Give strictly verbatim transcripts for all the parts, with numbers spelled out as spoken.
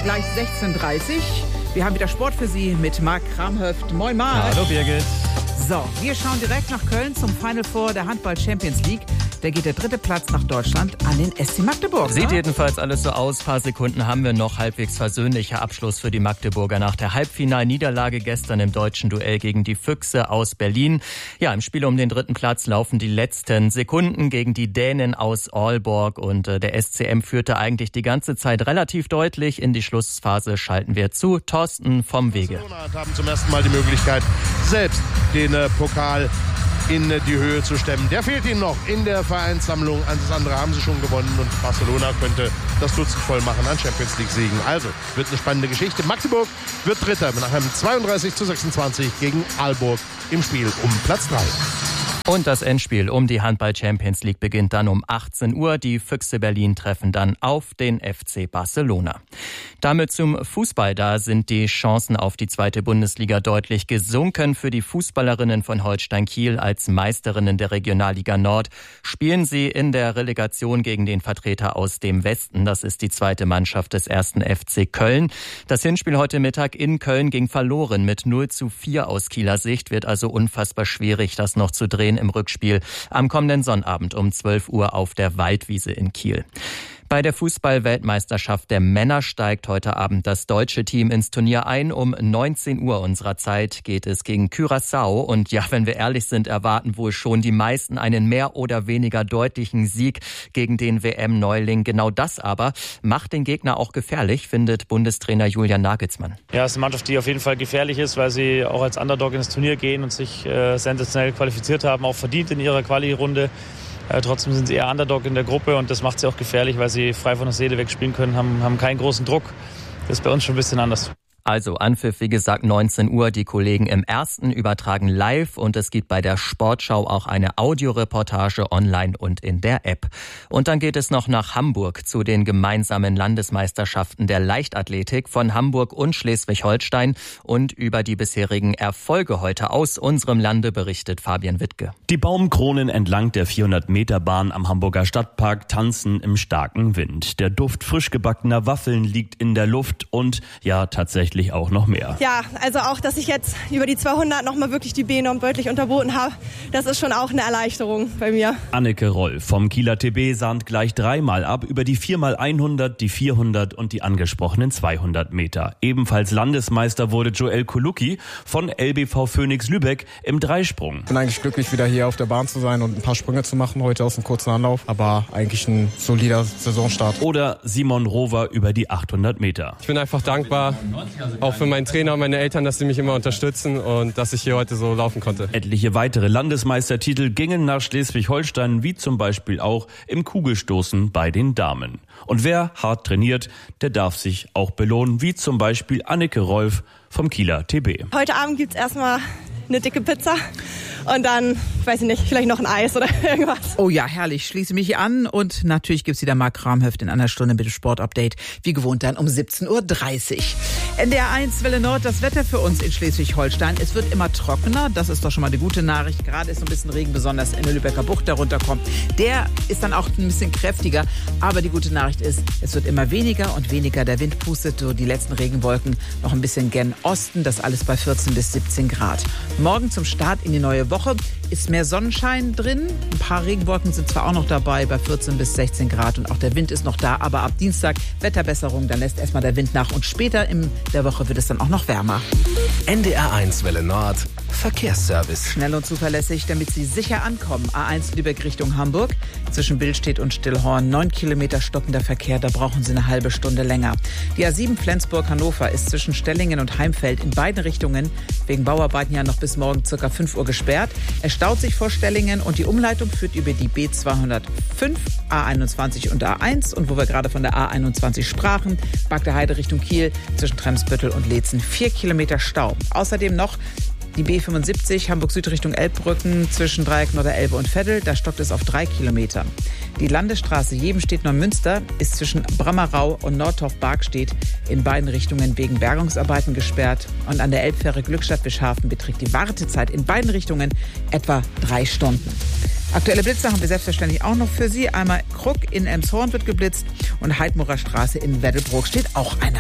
gleich sechzehn Uhr dreißig. Wir haben wieder Sport für Sie mit Marc Kramhöft. Moin Marc. Hallo Birgit. So, wir schauen direkt nach Köln zum Final Four der Handball Champions League. Da geht der dritte Platz nach Deutschland an den S C Magdeburg. Sieht ne? jedenfalls alles so aus. Ein paar Sekunden haben wir noch. Halbwegs versöhnlicher Abschluss für die Magdeburger nach der Halbfinalniederlage gestern im deutschen Duell gegen die Füchse aus Berlin. Ja, im Spiel um den dritten Platz laufen die letzten Sekunden gegen die Dänen aus Aalborg. Und äh, der S C M führte eigentlich die ganze Zeit relativ deutlich. In die Schlussphase schalten wir zu. Thorsten vom Wege. Barcelona haben zum ersten Mal die Möglichkeit, selbst den äh, Pokal in die Höhe zu stemmen. Der fehlt ihnen noch in der Vereinssammlung. Alles andere haben sie schon gewonnen und Barcelona könnte das Dutzend voll machen an Champions League Siegen. Also wird eine spannende Geschichte. Magdeburg wird Dritter nach einem zweiunddreißig zu sechsundzwanzig gegen Aalborg im Spiel um Platz drei. Und das Endspiel um die Handball-Champions League beginnt dann um achtzehn Uhr. Die Füchse Berlin treffen dann auf den F C Barcelona. Damit zum Fußball. Da sind die Chancen auf die zweite Bundesliga deutlich gesunken. Für die Fußballerinnen von Holstein Kiel als Meisterinnen der Regionalliga Nord spielen sie in der Relegation gegen den Vertreter aus dem Westen. Das ist die zweite Mannschaft des ersten F C Köln. Das Hinspiel heute Mittag in Köln ging verloren mit null zu vier aus Kieler Sicht. Wird also unfassbar schwierig, das noch zu drehen im Rückspiel am kommenden Sonnabend um zwölf Uhr auf der Waldwiese in Kiel. Bei der Fußball-Weltmeisterschaft der Männer steigt heute Abend das deutsche Team ins Turnier ein. Um neunzehn Uhr unserer Zeit geht es gegen Curaçao. Und ja, wenn wir ehrlich sind, erwarten wohl schon die meisten einen mehr oder weniger deutlichen Sieg gegen den W M-Neuling. Genau das aber macht den Gegner auch gefährlich, findet Bundestrainer Julian Nagelsmann. Ja, es ist eine Mannschaft, die auf jeden Fall gefährlich ist, weil sie auch als Underdog ins Turnier gehen und sich äh, sensationell qualifiziert haben, auch verdient in ihrer Quali-Runde. Äh, trotzdem sind sie eher Underdog in der Gruppe und das macht sie auch gefährlich, weil sie frei von der Seele wegspielen können, haben, haben keinen großen Druck. Das ist bei uns schon ein bisschen anders. Also Anpfiff, wie gesagt, neunzehn Uhr. Die Kollegen im Ersten übertragen live und es gibt bei der Sportschau auch eine Audioreportage online und in der App. Und dann geht es noch nach Hamburg zu den gemeinsamen Landesmeisterschaften der Leichtathletik von Hamburg und Schleswig-Holstein. Und über die bisherigen Erfolge heute aus unserem Lande berichtet Fabian Wittke. Die Baumkronen entlang der vierhundert Meter Bahn am Hamburger Stadtpark tanzen im starken Wind. Der Duft frisch gebackener Waffeln liegt in der Luft und ja, tatsächlich auch noch mehr. Ja, also auch, dass ich jetzt über die zweihundert nochmal wirklich die B-Norm deutlich unterboten habe, das ist schon auch eine Erleichterung bei mir. Anneke Roll vom Kieler T B sahnt gleich dreimal ab über die vier mal hundert, die vierhundert und die angesprochenen zweihundert Meter. Ebenfalls Landesmeister wurde Joel Kolucki von L B V Phoenix Lübeck im Dreisprung. Ich bin eigentlich glücklich, wieder hier auf der Bahn zu sein und ein paar Sprünge zu machen, heute aus einem kurzen Anlauf, aber eigentlich ein solider Saisonstart. Oder Simon Rover über die achthundert Meter. Ich bin einfach dankbar, auch für meinen Trainer und meine Eltern, dass sie mich immer unterstützen und dass ich hier heute so laufen konnte. Etliche weitere Landesmeistertitel gingen nach Schleswig-Holstein, wie zum Beispiel auch im Kugelstoßen bei den Damen. Und wer hart trainiert, der darf sich auch belohnen, wie zum Beispiel Anneke Rolf vom Kieler T B. Heute Abend gibt's erstmal eine dicke Pizza und dann, weiß ich nicht, vielleicht noch ein Eis oder irgendwas. Oh ja, herrlich. Schließe mich hier an und natürlich gibt's wieder Marc Kramhöft in einer Stunde mit dem Sportupdate. Wie gewohnt dann um siebzehn Uhr dreißig. N D R eins Welle Nord, das Wetter für uns in Schleswig-Holstein. Es wird immer trockener, das ist doch schon mal eine gute Nachricht. Gerade ist so ein bisschen Regen, besonders in der Lübecker Bucht, der runterkommt. Der ist dann auch ein bisschen kräftiger, aber die gute Nachricht ist, es wird immer weniger und weniger. Der Wind pustet so die letzten Regenwolken noch ein bisschen gen Osten, das alles bei vierzehn bis siebzehn Grad. Morgen zum Start in die neue Woche ist mehr Sonnenschein drin. Ein paar Regenwolken sind zwar auch noch dabei bei vierzehn bis sechzehn Grad und auch der Wind ist noch da, aber ab Dienstag Wetterbesserung, dann lässt erstmal der Wind nach und später in der Woche wird es dann auch noch wärmer. N D R eins Welle Nord Verkehrsservice. Schnell und zuverlässig, damit Sie sicher ankommen. A eins Lübeck Richtung Hamburg. Zwischen Billstedt und Stillhorn neun Kilometer stockender Verkehr, da brauchen Sie eine halbe Stunde länger. Die A sieben Flensburg-Hannover ist zwischen Stellingen und Heimfeld in beiden Richtungen wegen Bauarbeiten ja noch bis morgen ca. fünf Uhr gesperrt. Es staut sich vor Stellingen und die Umleitung führt über die B zweihundertfünf, A einundzwanzig und A eins. Und wo wir gerade von der A einundzwanzig sprachen, Bagde Heide Richtung Kiel zwischen Tremsbüttel und Leetzen vier Kilometer Stau. Außerdem noch die B fünfundsiebzig Hamburg Süd Richtung Elbbrücken zwischen Dreieck Norderelbe und Veddel, da stockt es auf drei Kilometer. Die Landesstraße Jebenstedt-Neumünster ist zwischen Brammerau und Nordtorf-Bargstedt in beiden Richtungen wegen Bergungsarbeiten gesperrt. Und an der Elbfähre Glückstadt-Bischhafen beträgt die Wartezeit in beiden Richtungen etwa drei Stunden. Aktuelle Blitze haben wir selbstverständlich auch noch für Sie. Einmal Krug in Elmshorn wird geblitzt und Heidmorer Straße in Weddelbrook steht auch einer.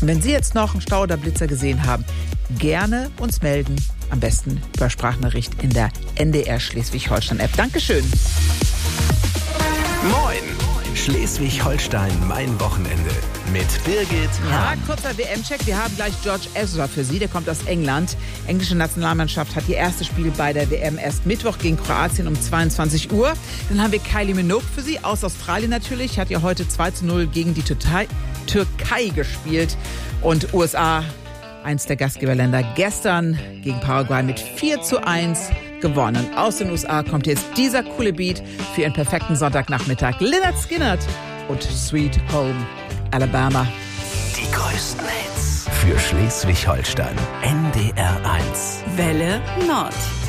Und wenn Sie jetzt noch einen Stau oder Blitzer gesehen haben, gerne uns melden. Am besten per Sprachnachricht in der N D R Schleswig-Holstein-App. Dankeschön. Moin! Schleswig-Holstein, mein Wochenende. Mit Birgit Ja, Hahn. kurzer W M-Check. Wir haben gleich George Ezra für Sie. Der kommt aus England. Englische Nationalmannschaft hat ihr erstes Spiel bei der W M erst Mittwoch gegen Kroatien um zweiundzwanzig Uhr. Dann haben wir Kylie Minogue für Sie, aus Australien natürlich. Hat ja heute zwei zu null gegen die Türkei, Türkei gespielt. Und U S A, eins der Gastgeberländer, gestern gegen Paraguay mit vier zu eins gewonnen. Aus den U S A kommt jetzt dieser coole Beat für Ihren perfekten Sonntagnachmittag. Lynyrd Skynyrd und Sweet Home Alabama. Die größten Hits für Schleswig-Holstein. N D R eins. Welle Nord.